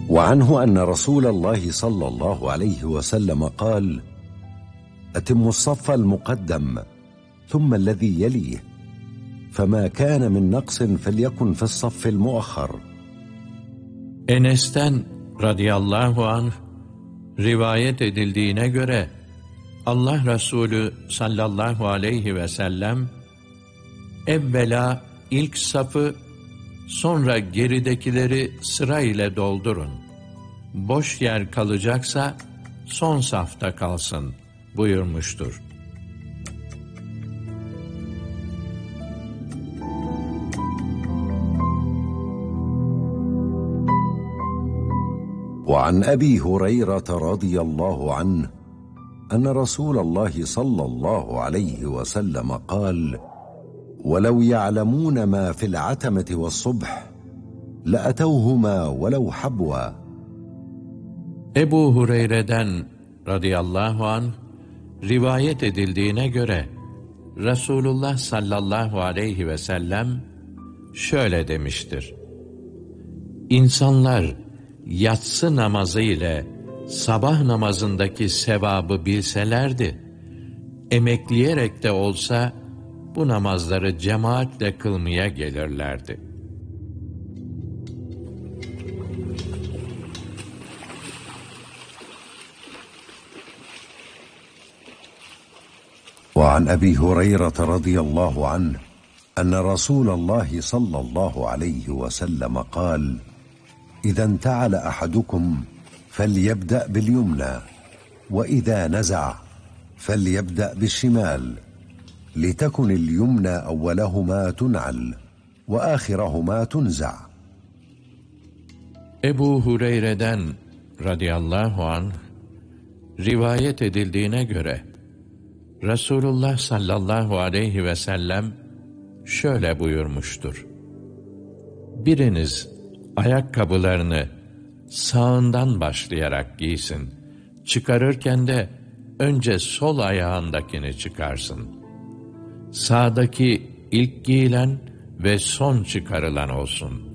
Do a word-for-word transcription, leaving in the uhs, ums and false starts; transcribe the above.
وعنه أن رسول الله صلى الله عليه وسلم قال: أتم الصف المقدم ثم الذي يليه، فما كان من نقص فليكن في الصف المؤخر. Enes'ten radıyallahu anh rivayet edildiğine göre Allah Resulü sallallahu aleyhi ve sellem evvela ilk safı, sonra geridekileri sıra ile doldurun. Boş yer kalacaksa son safta kalsın buyurmuştur. وعن أبي هريرة رضي الله عنه أن رسول الله صلى الله عليه وسلم قال: ولو يعلمون ما في العتمة والصبح لأتوهما ولو حبوا. Ebu Hureyre'den radıyallahu anh rivayet edildiğine göre Resulullah sallallahu aleyhi ve sellem şöyle demiştir: İnsanlar yatsı namazı ile sabah namazındaki sevabı bilselerdi, emekleyerek de olsa bu namazları cemaatle kılmaya gelirlerdi. وعن أبي هريرة رضي الله عنه أن رسول الله صلى الله عليه وسلم قال: إذا انتعل أحدكم فليبدأ باليمنى، وإذا نزع فليبدأ بالشمال، لتكن اليمنى أولهما تنعل وآخرهما تنزع. Ebu Hureyre'den radıyallahu anh rivayet edildiğine göre Resulullah sallallahu aleyhi ve sellem şöyle buyurmuştur: Biriniz ayakkabılarını sağından başlayarak giysin, çıkarırken de önce sol ayağındakini çıkarsın. Sağdaki ilk giyilen ve son çıkarılan olsun.